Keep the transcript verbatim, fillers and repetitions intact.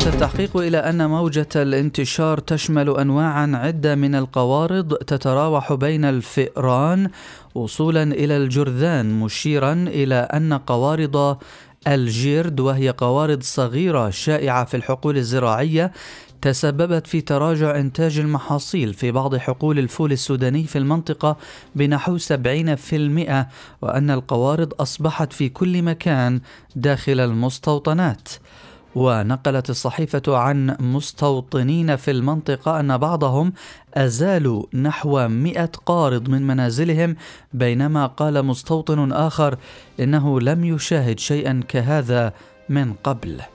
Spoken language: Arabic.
أشارت التحقيق إلى أن موجة الانتشار تشمل أنواعا عدة من القوارض تتراوح بين الفئران وصولا إلى الجرذان، مشيرا إلى أن قوارض الجيرد، وهي قوارض صغيرة شائعة في الحقول الزراعية، تسببت في تراجع إنتاج المحاصيل في بعض حقول الفول السوداني في المنطقة بنحو سبعين بالمئة، وأن القوارض أصبحت في كل مكان داخل المستوطنات. ونقلت الصحيفة عن مستوطنين في المنطقة أن بعضهم أزالوا نحو مئة قارض من منازلهم، بينما قال مستوطن آخر إنه لم يشاهد شيئا كهذا من قبل.